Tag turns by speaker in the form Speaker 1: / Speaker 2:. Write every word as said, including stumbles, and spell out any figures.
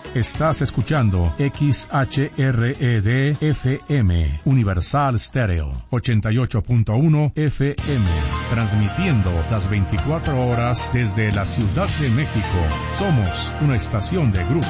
Speaker 1: Estás escuchando X H R E D F M, Universal Stereo, ochenta y ocho punto uno F M, transmitiendo las veinticuatro horas desde la Ciudad de México. Somos una estación de Grupo